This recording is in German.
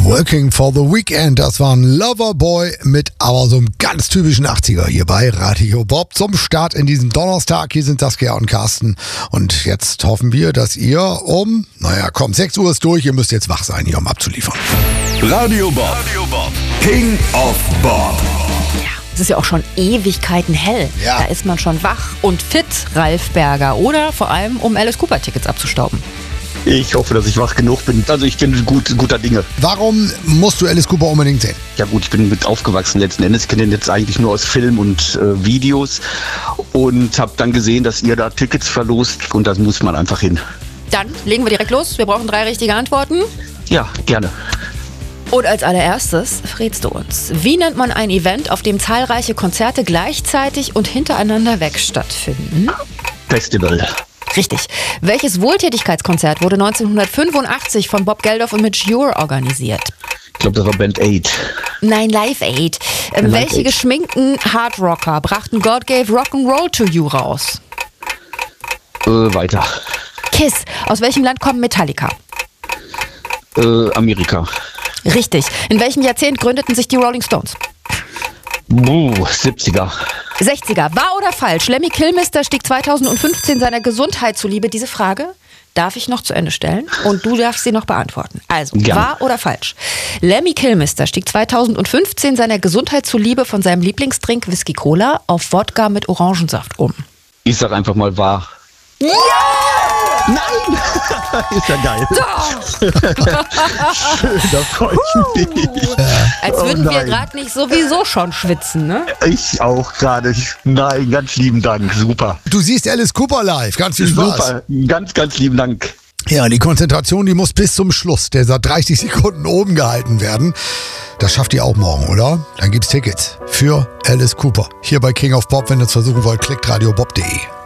Working for the Weekend, das war ein Loverboy mit aber so einem ganz typischen 80er hier bei Radio Bob zum Start in diesem Donnerstag. Hier sind Saskia und Carsten und jetzt hoffen wir, dass ihr 6 Uhr ist durch, ihr müsst jetzt wach sein hier, um abzuliefern. Radio Bob, King of Bob. Es ist ja auch schon Ewigkeiten hell. Ja. Da ist man schon wach und fit, Ralf Berger. Oder vor allem, um Alice Cooper-Tickets abzustauben. Ich hoffe, dass ich wach genug bin. Also ich bin guter Dinge. Warum musst du Alice Cooper unbedingt sehen? Ja gut, ich bin mit aufgewachsen letzten Endes. Ich kenne den jetzt eigentlich nur aus Film und Videos. Und habe dann gesehen, dass ihr da Tickets verlost. Und da muss man einfach hin. Dann legen wir direkt los. Wir brauchen 3 richtige Antworten. Ja, gerne. Und als allererstes verrätst du uns, wie nennt man ein Event, auf dem zahlreiche Konzerte gleichzeitig und hintereinander weg stattfinden? Festival. Richtig. Welches Wohltätigkeitskonzert wurde 1985 von Bob Geldof und Midge Ure organisiert? Ich glaube, das war Band Aid. Nein, Live Aid. Welche Aid. geschminkten Hardrocker brachten God Gave Rock'n'Roll to You raus? Weiter. Kiss. Aus welchem Land kommt Metallica? Amerika. Richtig. In welchem Jahrzehnt gründeten sich die Rolling Stones? 70er. 60er. Wahr oder falsch? Lemmy Kilmister stieg 2015 seiner Gesundheit zuliebe. Diese Frage darf ich noch zu Ende stellen und du darfst sie noch beantworten. Also, Gerne. wahr oder falsch? Lemmy Kilmister stieg 2015 seiner Gesundheit zuliebe von seinem Lieblingsdrink Whisky Cola auf Wodka mit Orangensaft um. Ich sag einfach mal wahr. Ja! Nein! Ist ja geil. Schön, da freue ich mich. Als würden wir nein. gerade nicht sowieso schon schwitzen, ne? Ich auch gerade. Nein, ganz lieben Dank. Super. Du siehst Alice Cooper live, ganz viel Spaß. Super. Ganz lieben Dank. Ja, die Konzentration, die muss bis zum Schluss dieser 30 Sekunden oben gehalten werden. Das schafft ihr auch morgen, oder? Dann gibt's Tickets für Alice Cooper. Hier bei King of Bob, wenn ihr es versuchen wollt, klickt radiobob.de.